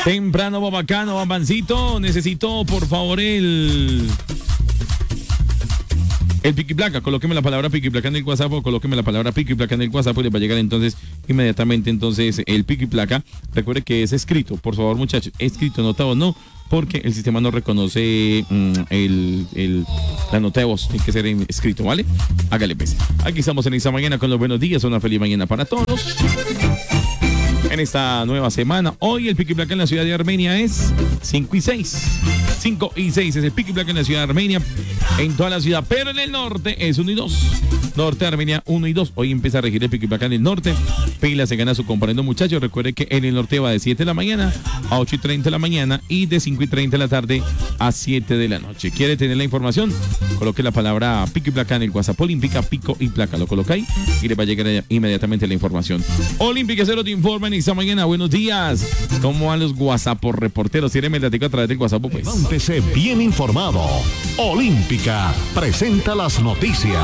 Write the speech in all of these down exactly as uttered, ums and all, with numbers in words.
Temprano va bacano, va pancito. Necesito, por favor, el... El pico y placa, colóqueme la palabra pico y placa en el WhatsApp o colóqueme la palabra pico y placa en el WhatsApp y le va a llegar entonces inmediatamente entonces el pico y placa. Recuerde que es escrito, por favor muchachos, escrito, notado no, porque el sistema no reconoce mmm, el, el, la nota de voz, tiene que ser escrito, ¿vale? Hágale pues. Aquí estamos en esta mañana con los buenos días, una feliz mañana para todos. En esta nueva semana, hoy el pico y placa en la ciudad de Armenia es cinco y seis. cinco y seis es el pico y placa en la ciudad de Armenia, en toda la ciudad, pero en el norte es uno y dos. Norte de Armenia uno y dos. Hoy empieza a regir el pico y placa en el norte. Pila se gana su componendo, muchachos. Recuerde que en el norte va de siete de la mañana a ocho y treinta de la mañana y de cinco y treinta de la tarde a siete de la noche. ¿Quiere tener la información? Coloque la palabra pico y placa en el WhatsApp Olímpica, pico y placa. Lo coloca ahí y le va a llegar inmediatamente la información. Olímpica Cero te informa en esta mañana. Buenos días. ¿Cómo van los WhatsApp reporteros? Tírenme el datico a través del WhatsApp, pues. Levántese bien informado. Olímpica presenta las noticias.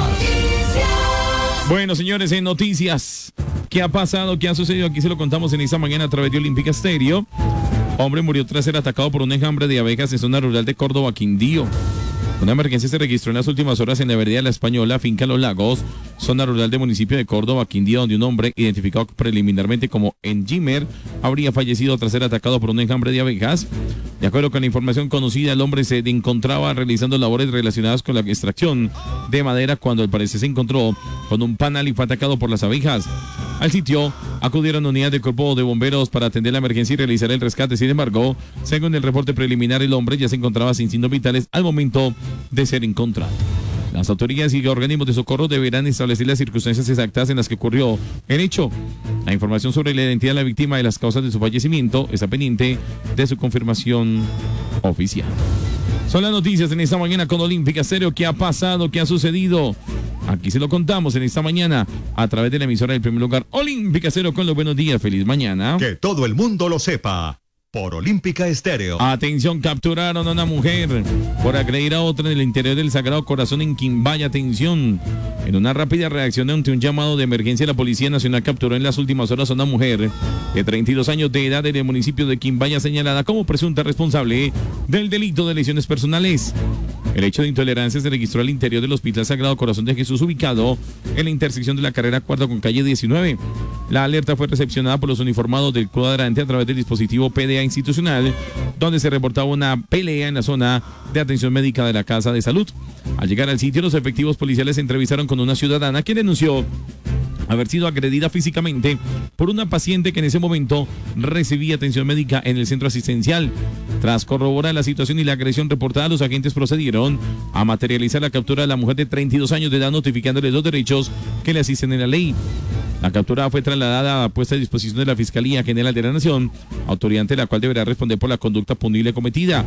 Bueno, señores, en noticias, ¿qué ha pasado? ¿Qué ha sucedido? Aquí se lo contamos en esta mañana a través de Olímpica Estéreo. Hombre murió tras ser atacado por un enjambre de abejas en zona rural de Córdoba, Quindío. Una emergencia se registró en las últimas horas en la vereda de La Española, finca Los Lagos, zona rural del municipio de Córdoba, Quindío, donde un hombre identificado preliminarmente como Enjimer habría fallecido tras ser atacado por un enjambre de abejas. De acuerdo con la información conocida, el hombre se encontraba realizando labores relacionadas con la extracción de madera cuando al parecer se encontró con un panal y fue atacado por las abejas. Al sitio acudieron unidades del cuerpo de bomberos para atender la emergencia y realizar el rescate. Sin embargo, según el reporte preliminar, el hombre ya se encontraba sin signos vitales al momento de ser encontrado. Las autoridades y organismos de socorro deberán establecer las circunstancias exactas en las que ocurrió el hecho. La información sobre la identidad de la víctima y las causas de su fallecimiento está pendiente de su confirmación oficial. Son las noticias en esta mañana con Olímpica Estéreo. ¿Qué ha pasado? ¿Qué ha sucedido? Aquí se lo contamos en esta mañana a través de la emisora del primer lugar Olímpica Estéreo con los buenos días. Feliz mañana. Que todo el mundo lo sepa. Por Olímpica Estéreo. Atención, capturaron a una mujer por agredir a otra en el interior del Sagrado Corazón en Quimbaya. Atención. En una rápida reacción ante un llamado de emergencia, la Policía Nacional capturó en las últimas horas a una mujer de treinta y dos años de edad del municipio de Quimbaya, señalada como presunta responsable del delito de lesiones personales. El hecho de intolerancia se registró al interior del Hospital Sagrado Corazón de Jesús, ubicado en la intersección de la carrera cuarta con calle diecinueve. La alerta fue recepcionada por los uniformados del cuadrante a través del dispositivo P D A institucional, donde se reportaba una pelea en la zona de atención médica de la Casa de Salud. Al llegar al sitio, los efectivos policiales se entrevistaron con una ciudadana quien denunció haber sido agredida físicamente por una paciente que en ese momento recibía atención médica en el centro asistencial. Tras corroborar la situación y la agresión reportada, los agentes procedieron a materializar la captura de la mujer de treinta y dos años de edad, notificándole los derechos que le asisten en la ley. La captura fue trasladada a puesta a disposición de la Fiscalía General de la Nación, autoridad ante la cual deberá responder por la conducta punible cometida.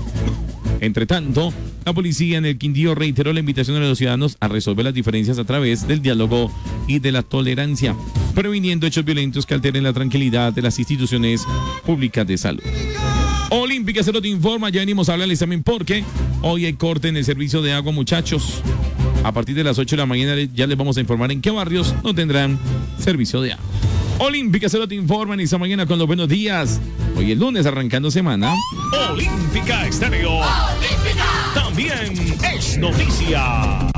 Entre tanto, la policía en el Quindío reiteró la invitación a los ciudadanos a resolver las diferencias a través del diálogo y de la tolerancia, previniendo hechos violentos que alteren la tranquilidad de las instituciones públicas de salud. Olímpica Cero te informa, ya venimos a hablarles también porque hoy hay corte en el servicio de agua, muchachos. A partir de las ocho de la mañana ya les vamos a informar en qué barrios no tendrán servicio de agua. Olímpica Cero te informa en esta mañana con los buenos días. Hoy es lunes, arrancando semana. Olímpica Estéreo. Olímpica. También es noticia.